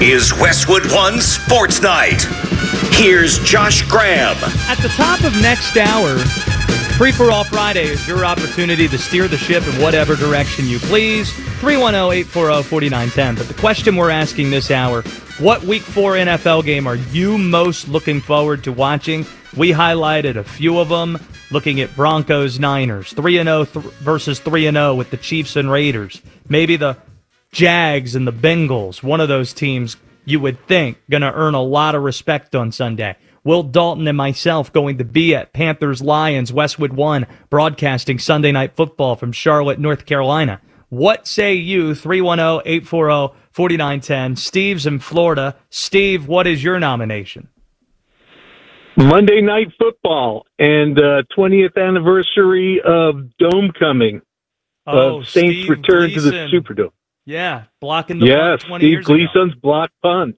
Is Westwood One Sports Night. Here's Josh Graham. At the top of next hour, Free for All Friday is your opportunity to steer the ship in whatever direction you please. 310-840-4910. But the question we're asking this hour, what Week 4 NFL game are you most looking forward to watching? We highlighted a few of them, looking at Broncos-Niners, 3-0 versus 3-0 with the Chiefs and Raiders. Maybe the Jags and the Bengals, one of those teams you would think going to earn a lot of respect on Sunday. Will Dalton and myself going to be at Panthers-Lions, Westwood One, broadcasting Sunday Night Football from Charlotte, North Carolina. What say you? 310-840-4910. Steve's in Florida. Steve, what is your nomination? Monday Night Football and 20th anniversary of Dome coming. Saints Steve return Gleason. to the Superdome. Yeah, blocking the punt 20 Steve years ago. Gleason's block punt.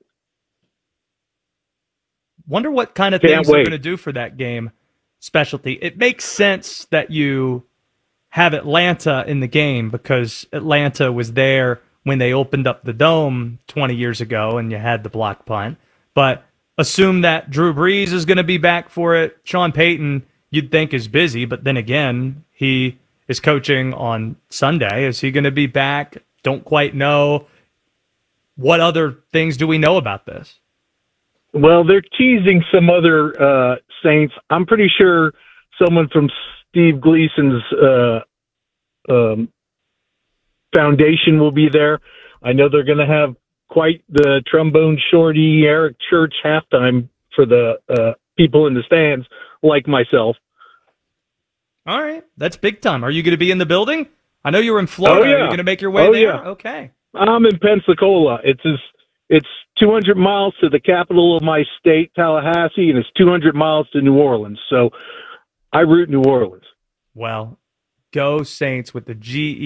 Wonder what kind of things they're going to do for that game specialty. It makes sense that you have Atlanta in the game because Atlanta was there when they opened up the Dome 20 years ago and you had the block punt. But assume that Drew Brees is going to be back for it. Sean Payton, you'd think, is busy, but then again, he is coaching on Sunday. Is he going to be back? Don't quite know. What other things do we know about this? Well, they're teasing some other Saints. I'm pretty sure someone from Steve Gleason's foundation will be there. I know they're going to have quite the trombone shorty Eric Church halftime for the people in the stands, like myself. All right. That's big time. Are you going to be in the building? I know you were in Florida. Oh, yeah. Are you going to make your way there? Yeah. Okay. I'm in Pensacola. It's 200 miles to the capital of my state, Tallahassee, and it's 200 miles to New Orleans. So I root New Orleans. Well, go Saints with the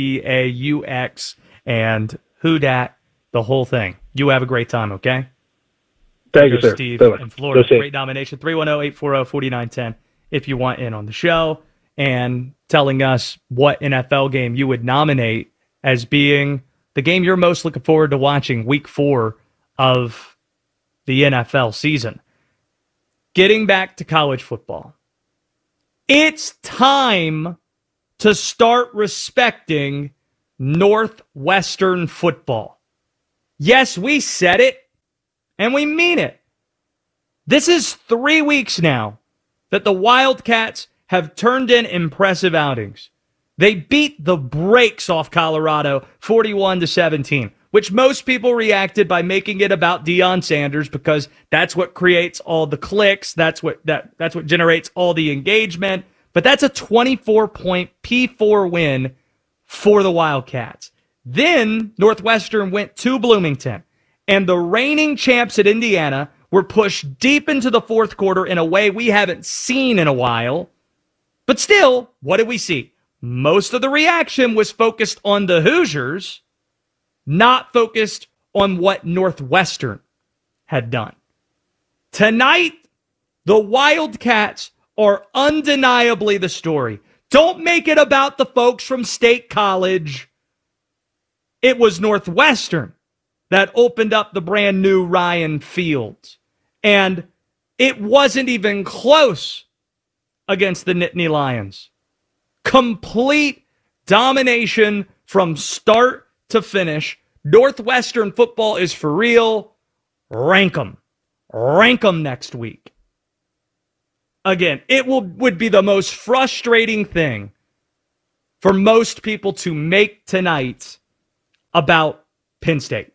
Geaux and who dat, the whole thing. You have a great time, okay? Thank you, sir. Steve Bye-bye. in Florida. Go Saints. Great nomination. 310-840-4910 if you want in on the show and telling us what NFL game you would nominate as being the game you're most looking forward to watching Week 4 of the NFL season. Getting back to college football. It's time to start respecting Northwestern football. Yes, we said it, and we mean it. This is 3 weeks now that the Wildcats have turned in impressive outings. They beat the brakes off Colorado 41-17, which most people reacted by making it about Deion Sanders because that's what creates all the clicks, that's what generates all the engagement. But that's a 24-point P4 win for the Wildcats. Then Northwestern went to Bloomington, and the reigning champs at Indiana were pushed deep into the fourth quarter in a way we haven't seen in a while. But still, what did we see? Most of the reaction was focused on the Hoosiers, not focused on what Northwestern had done. Tonight, the Wildcats are undeniably the story. Don't make it about the folks from State College. It was Northwestern that opened up the brand new Ryan Fields. And it wasn't even close against the Nittany Lions. Complete domination from start to finish. Northwestern football is for real. Rank them. Rank them next week. Again, it would be the most frustrating thing for most people to make tonight about Penn State.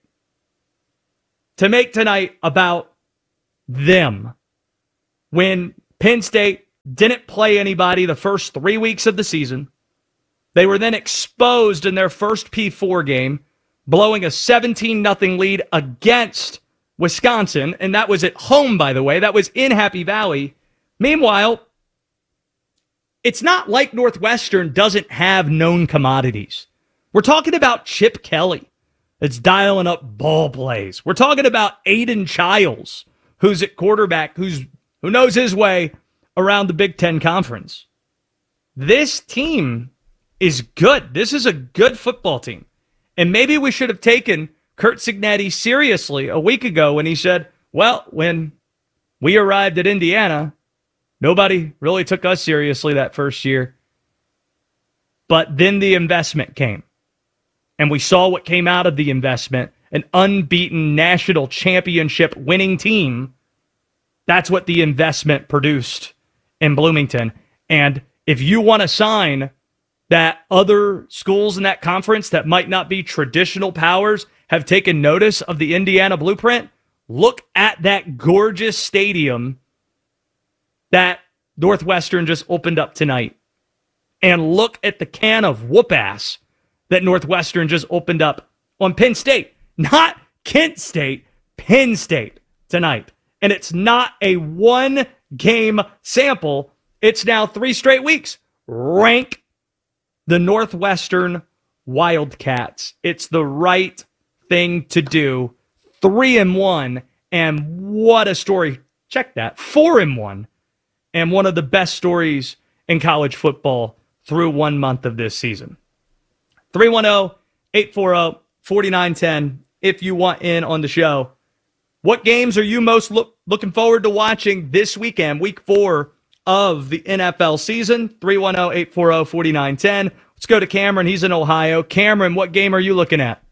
To make tonight about them. When Penn State didn't play anybody the first 3 weeks of the season. They were then exposed in their first P4 game, blowing a 17-0 lead against Wisconsin, and that was at home, by the way. That was in Happy Valley. Meanwhile, it's not like Northwestern doesn't have known commodities. We're talking about Chip Kelly. It's dialing up ball plays. We're talking about Aiden Childs, who's at quarterback, who knows his way around the Big Ten Conference. This team is good. This is a good football team. And maybe we should have taken Curt Cignetti seriously a week ago when he said, well, when we arrived at Indiana, nobody really took us seriously that first year. But then the investment came. And we saw what came out of the investment, an unbeaten national championship winning team. That's what the investment produced in Bloomington. And if you want to sign that other schools in that conference that might not be traditional powers have taken notice of the Indiana blueprint, look at that gorgeous stadium that Northwestern just opened up tonight. And look at the can of whoop-ass that Northwestern just opened up on Penn State. Not Kent State, Penn State tonight. And it's not a one-game sample. It's now 3 straight weeks. Rank the Northwestern Wildcats. It's the right thing to do. 3-1, and what a story. Check that. 4-1, and one of the best stories in college football through 1 month of this season. 310-840-4910 if you want in on the show. What games are you most looking forward to watching this weekend, week 4 of the NFL season? 310-840-4910. Let's go to Cameron. He's in Ohio. Cameron, what game are you looking at?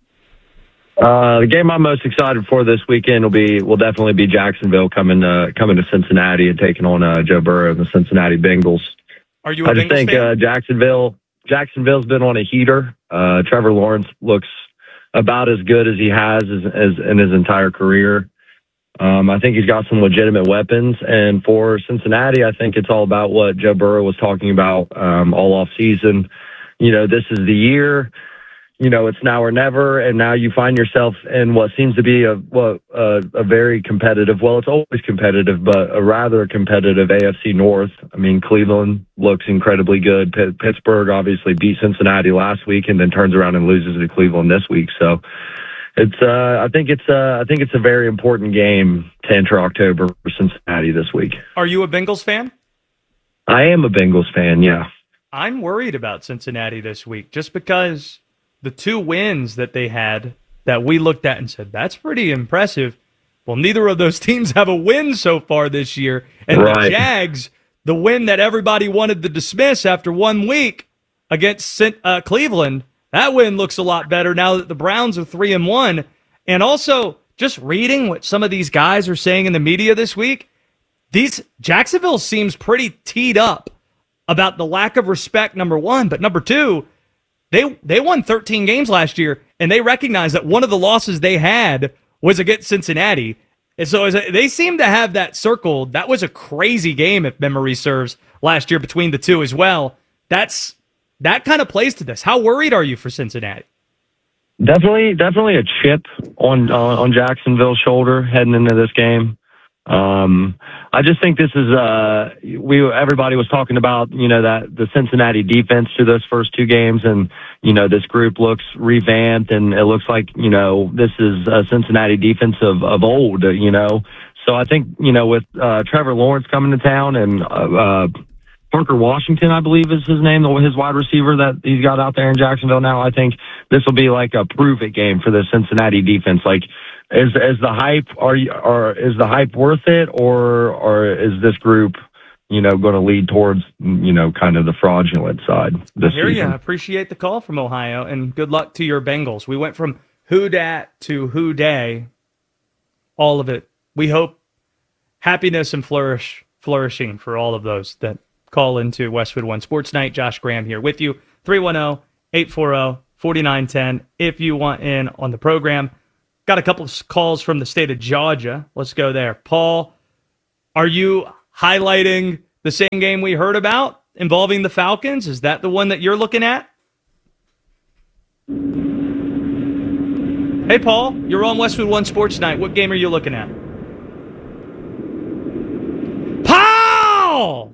The game I'm most excited for this weekend will definitely be Jacksonville coming to Cincinnati and taking on Joe Burrow and the Cincinnati Bengals. Are you a Bengals fan? I just think Jacksonville's been on a heater. Trevor Lawrence looks about as good as he has as in his entire career. I think he's got some legitimate weapons. And for Cincinnati, I think it's all about what Joe Burrow was talking about all off season. This is the year. It's now or never, and now you find yourself in what seems to be a very competitive, well, it's always competitive, but a rather competitive AFC North. I mean, Cleveland looks incredibly good. Pittsburgh obviously beat Cincinnati last week and then turns around and loses to Cleveland this week. So I think it's a very important game to enter October for Cincinnati this week. Are you a Bengals fan? I am a Bengals fan, yeah. I'm worried about Cincinnati this week just because the 2 wins that they had that we looked at and said, that's pretty impressive. Well, neither of those teams have a win so far this year. And right. The Jags, the win that everybody wanted to dismiss after 1 week against Cleveland, that win looks a lot better now that the Browns are 3-1. And also, just reading what some of these guys are saying in the media this week, Jacksonville seems pretty teed up about the lack of respect, number 1. But number 2, They won 13 games last year, and they recognized that one of the losses they had was against Cincinnati. And so they seem to have that circled. That was a crazy game, if memory serves, last year between the two as well. That kind of plays to this. How worried are you for Cincinnati? Definitely a chip on Jacksonville's shoulder heading into this game. I just think this is everybody was talking about that the Cincinnati defense through those first 2 games, and this group looks revamped, and it looks like this is a Cincinnati defense of old. So I think with Trevor Lawrence coming to town and Parker Washington, I believe is his name, his wide receiver that he's got out there in Jacksonville now, I think this will be like a prove it game for the Cincinnati defense. Like, is the hype is the hype worth it, or is this group going to lead towards kind of the fraudulent side this season? I appreciate the call from Ohio, and good luck to your Bengals. We went from who dat to who day, all of it. We hope happiness and flourishing for all of those that call into Westwood One Sports Night. Josh Graham here with you. 310-840-4910 if you want in on the program. Got a couple of calls from the state of Georgia. Let's go there. Paul, are you highlighting the same game we heard about involving the Falcons? Is that the one that you're looking at? Hey, Paul, you're on Westwood One Sports Night. What game are you looking at? Paul!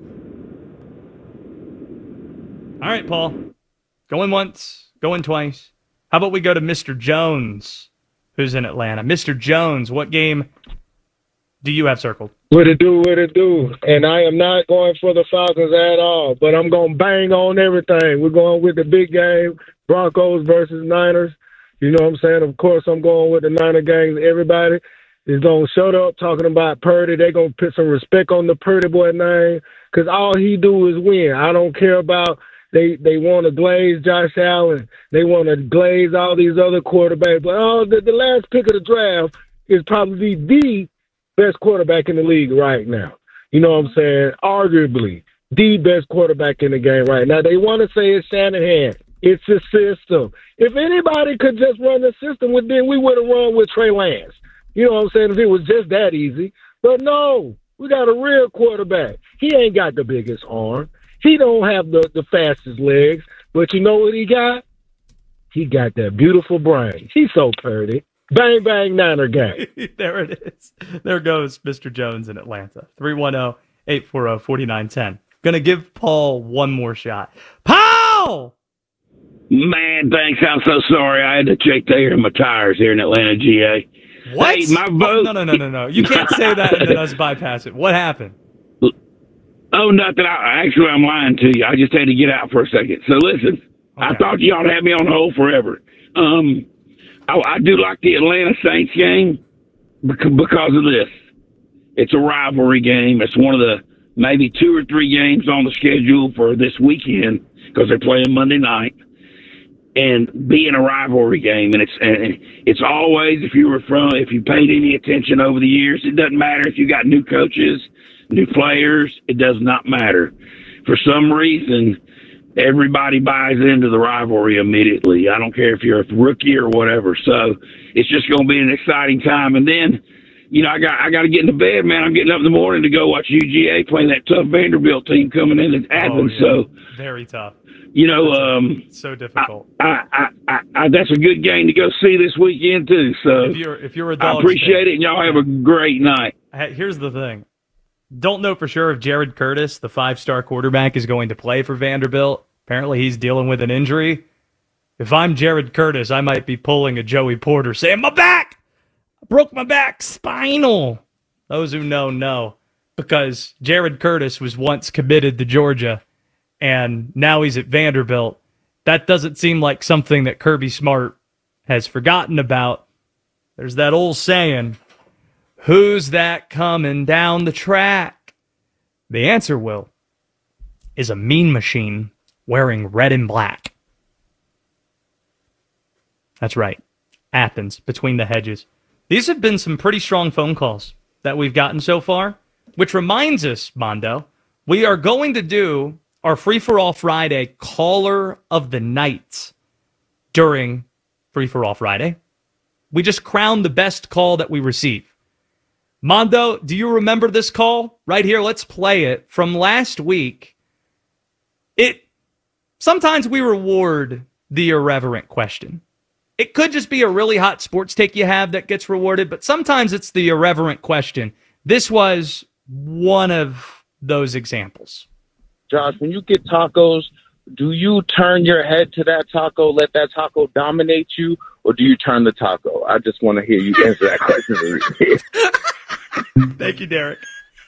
All right, Paul. Going once, going twice. How about we go to Mr. Jones, who's in Atlanta? Mr. Jones, what game do you have circled? What it do? And I am not going for the Falcons at all, but I'm going to bang on everything. We're going with the big game, Broncos versus Niners. You know what I'm saying? Of course, I'm going with the Niner gangs. Everybody is going to shut up talking about Purdy. They're going to put some respect on the Purdy boy name because all he do is win. I don't care about they want to glaze Josh Allen. They want to glaze all these other quarterbacks. But the last pick of the draft is probably the best quarterback in the league right now. You know what I'm saying? Arguably the best quarterback in the game right now. They want to say it's Shanahan. It's a system. If anybody could just run the system, then we would have run with Trey Lance. You know what I'm saying? If it was just that easy. But no, we got a real quarterback. He ain't got the biggest arm. He don't have the fastest legs. But you know what he got? He got that beautiful brain. He's so pretty. Bang, bang, Niner gang. There it is. There goes Mr. Jones in Atlanta. 310-840-4910. Gonna give Paul one more shot. Paul! Man, thanks. I'm so sorry. I had to check the air in my tires here in Atlanta, GA. What? Hey, my vote. Oh, no. You can't say that and then us bypass it. What happened? Oh, nothing. I'm lying to you. I just had to get out for a second. So listen, okay. I thought y'all had me on hold forever. I do like the Atlanta Saints game because of this. It's a rivalry game. It's one of the maybe 2 or 3 games on the schedule for this weekend because they're playing Monday night. And being a rivalry game, and it's always, if you paid any attention over the years, it doesn't matter if you got new coaches, new players, it does not matter. For some reason, everybody buys into the rivalry immediately. I don't care if you're a rookie or whatever. So it's just going to be an exciting time. And then, I got to get into bed, man. I'm getting up in the morning to go watch UGA playing that tough Vanderbilt team coming in at Athens. Oh, yeah. So very tough. So difficult. That's a good game to go see this weekend too. So if you're a Dogs I appreciate it, and y'all have a great night. Here's the thing: don't know for sure if Jared Curtis, the 5-star quarterback, is going to play for Vanderbilt. Apparently, he's dealing with an injury. If I'm Jared Curtis, I might be pulling a Joey Porter, saying, "My back, I broke my back, spinal." Those who know, because Jared Curtis was once committed to Georgia. And now he's at Vanderbilt. That doesn't seem like something that Kirby Smart has forgotten about. There's that old saying, who's that coming down the track? The answer, Will, is a mean machine wearing red and black. That's right. Athens, between the hedges. These have been some pretty strong phone calls that we've gotten so far, which reminds us, Mondo, we are going to do our Free-for-All Friday Caller of the Night during Free-for-All Friday. We just crowned the best call that we receive. Mondo, do you remember this call? Right here, let's play it. From last week, sometimes we reward the irreverent question. It could just be a really hot sports take you have that gets rewarded, but sometimes it's the irreverent question. This was one of those examples. Josh, when you get tacos, do you turn your head to that taco, let that taco dominate you, or do you turn the taco? I just want to hear you answer that question. Thank you, Derek.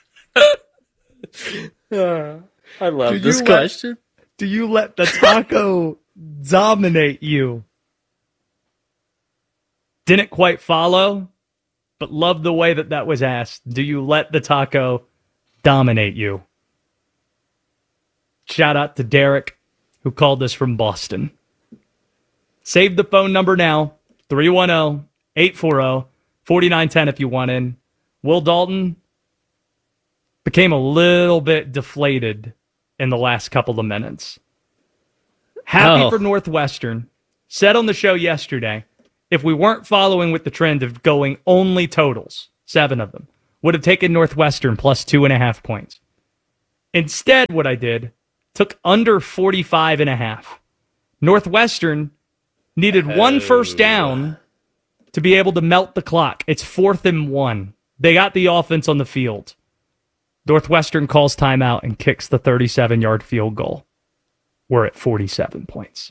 I love this question. Do you let the taco dominate you? Didn't quite follow, but love the way that was asked. Do you let the taco dominate you? Shout out to Derek, who called us from Boston. Save the phone number now, 310-840-4910 if you want in. Will Dalton became a little bit deflated in the last couple of minutes. Happy for Northwestern. Said on the show yesterday, if we weren't following with the trend of going only totals, 7 of them, would have taken Northwestern plus 2.5 points. Instead, what I did, took under 45.5. Northwestern needed one first down to be able to melt the clock. It's 4th and 1. They got the offense on the field. Northwestern calls timeout and kicks the 37-yard field goal. We're at 47 points.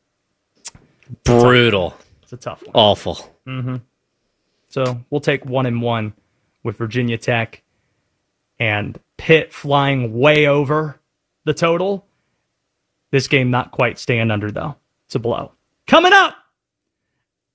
Brutal. It's a tough one. Awful. Mm-hmm. So we'll take 1-1 with Virginia Tech and Pitt flying way over the total. This game not quite staying under, though. It's a blow. Coming up,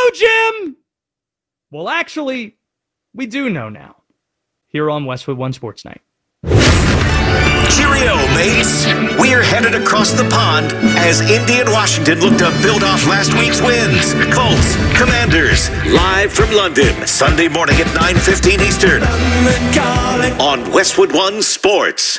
know, Jim? Well, actually, we do know now. Here on Westwood One Sports Night. Cheerio, mates. We're headed across the pond as Indy and Washington look to build off last week's wins. Colts, Commanders, live from London, Sunday morning at 9:15 Eastern on Westwood One Sports.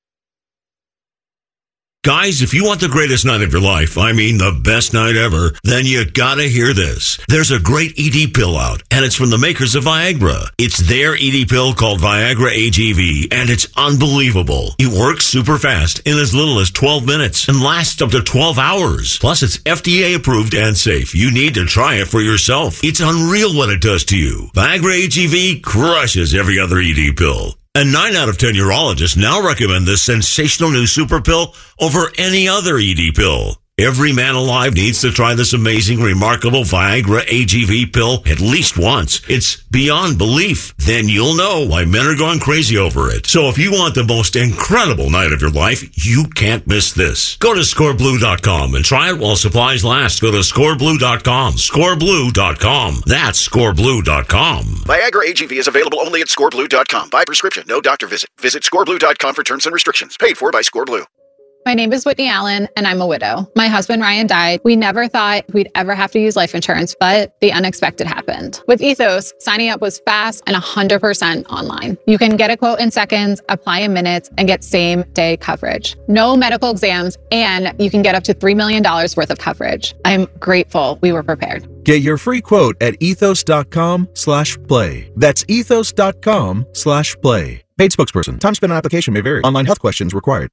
Guys, if you want the greatest night of your life, I mean the best night ever, then you gotta hear this. There's a great ED pill out, and it's from the makers of Viagra. It's their ED pill called Viagra AGV, and it's unbelievable. It works super fast in as little as 12 minutes and lasts up to 12 hours. Plus, it's FDA approved and safe. You need to try it for yourself. It's unreal what it does to you. Viagra AGV crushes every other ED pill. And 9 out of 10 urologists now recommend this sensational new super pill over any other ED pill. Every man alive needs to try this amazing, remarkable Viagra AGV pill at least once. It's beyond belief. Then you'll know why men are going crazy over it. So if you want the most incredible night of your life, you can't miss this. Go to scoreblue.com and try it while supplies last. Go to scoreblue.com. Scoreblue.com. That's scoreblue.com. Viagra AGV is available only at scoreblue.com. By prescription, no doctor visit. Visit scoreblue.com for terms and restrictions. Paid for by Scoreblue. My name is Whitney Allen, and I'm a widow. My husband, Ryan, died. We never thought we'd ever have to use life insurance, but the unexpected happened. With Ethos, signing up was fast and 100% online. You can get a quote in seconds, apply in minutes, and get same-day coverage. No medical exams, and you can get up to $3 million worth of coverage. I'm grateful we were prepared. Get your free quote at ethos.com/play. That's ethos.com/play. Paid spokesperson. Time spent on application may vary. Online health questions required.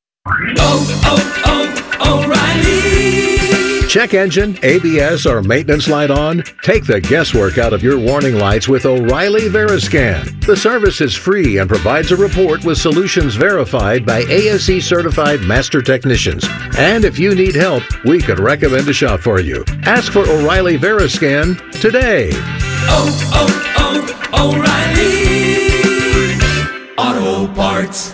O'Reilly. Check engine, ABS, or maintenance light on? Take the guesswork out of your warning lights with O'Reilly Veriscan. The service is free and provides a report with solutions verified by ASE certified master technicians. And if you need help, we could recommend a shop for you. Ask for O'Reilly Veriscan today. O'Reilly Auto Parts.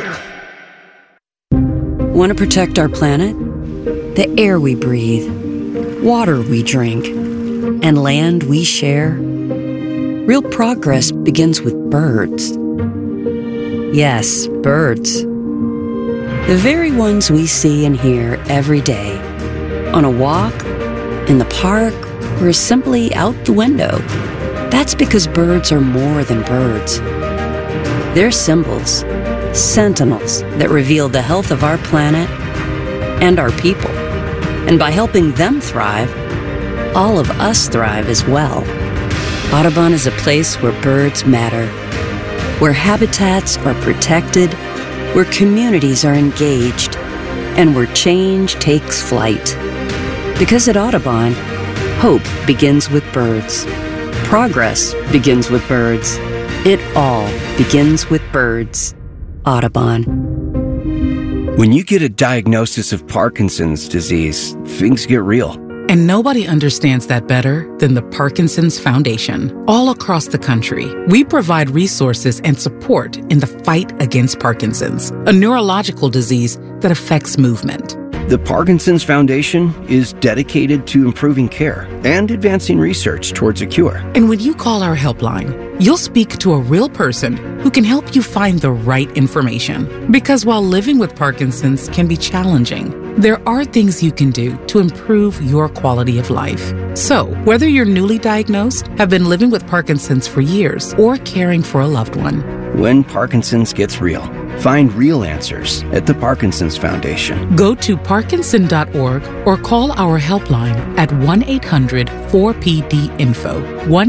Want to protect our planet? The air we breathe, water we drink, and land we share? Real progress begins with birds. Yes, birds. The very ones we see and hear every day. On a walk, in the park, or simply out the window. That's because birds are more than birds. They're symbols. Sentinels that reveal the health of our planet and our people. And by helping them thrive, all of us thrive as well. Audubon is a place where birds matter, where habitats are protected, where communities are engaged, and where change takes flight. Because at Audubon, hope begins with birds. Progress begins with birds. It all begins with birds. Audubon. When you get a diagnosis of Parkinson's disease, things get real. And nobody understands that better than the Parkinson's Foundation. All across the country, we provide resources and support in the fight against Parkinson's, a neurological disease that affects movement. The Parkinson's Foundation is dedicated to improving care and advancing research towards a cure. And when you call our helpline, you'll speak to a real person who can help you find the right information. Because while living with Parkinson's can be challenging, there are things you can do to improve your quality of life. So, whether you're newly diagnosed, have been living with Parkinson's for years, or caring for a loved one, when Parkinson's gets real, find real answers at the Parkinson's Foundation. Go to parkinson.org or call our helpline at 1-800-4PD-INFO,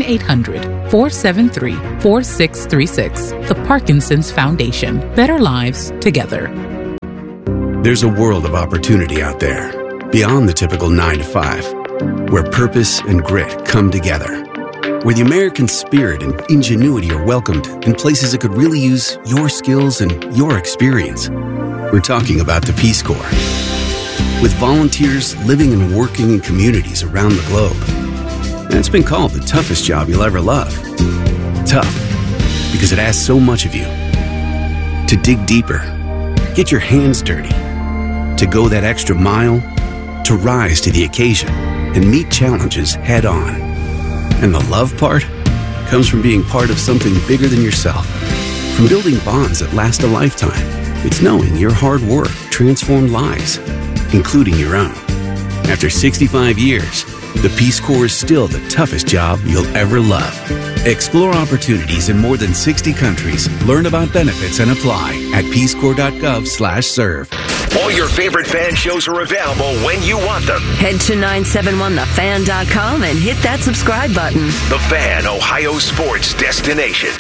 1-800-473-4636. The Parkinson's Foundation. Better lives together. There's a world of opportunity out there, beyond the typical 9 to 5, where purpose and grit come together, where the American spirit and ingenuity are welcomed in places that could really use your skills and your experience. We're talking about the Peace Corps, with volunteers living and working in communities around the globe. And it's been called the toughest job you'll ever love. Tough, because it asks so much of you. To dig deeper, get your hands dirty, to go that extra mile, to rise to the occasion and meet challenges head on. And the love part comes from being part of something bigger than yourself. From building bonds that last a lifetime, it's knowing your hard work transformed lives, including your own. After 65 years, the Peace Corps is still the toughest job you'll ever love. Explore opportunities in more than 60 countries. Learn about benefits and apply at peacecorps.gov/serve. All your favorite fan shows are available when you want them. Head to 971thefan.com and hit that subscribe button. The Fan, Ohio sports destination.